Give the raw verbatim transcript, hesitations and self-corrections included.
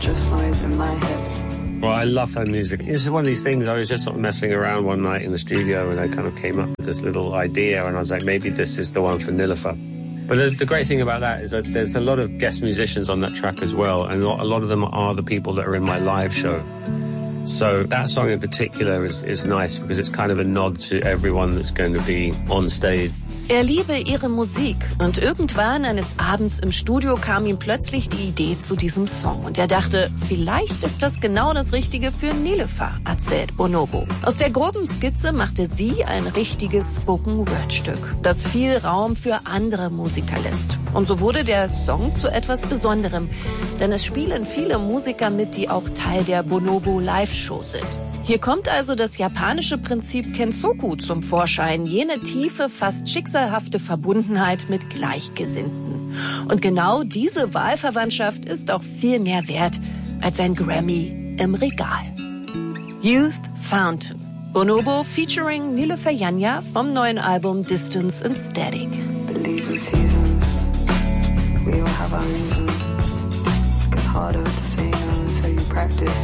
Just noise in my head. Well, I love her music. It's one of these things, I was just sort of messing around one night in the studio and I kind of came up with this little idea and I was like, maybe this is the one for Niloufer. But the, the great thing about that is that there's a lot of guest musicians on that track as well, and a lot of them are the people that are in my live show. So that song in particular is, is nice because it's kind of a nod to everyone that's going to be on stage. Er liebe ihre Musik und irgendwann eines Abends im Studio kam ihm plötzlich die Idee zu diesem Song und er dachte, vielleicht ist das genau das Richtige für Niloufer, erzählt Bonobo. Aus der groben Skizze machte sie ein richtiges Spoken-Word-Stück, das viel Raum für andere Musiker lässt. Und so wurde der Song zu etwas Besonderem, denn es spielen viele Musiker mit, die auch Teil der Bonobo Live-Show sind. Hier kommt also das japanische Prinzip Kensoku zum Vorschein, jene tiefe, fast schicksalhafte Verbundenheit mit Gleichgesinnten. Und genau diese Wahlverwandtschaft ist auch viel mehr wert als ein Grammy im Regal. Youth Fountain. Bonobo featuring Niloufer Yanya vom neuen Album Distance and Static. Believe in seasons. We all have our reasons. It's harder to say no until you practice.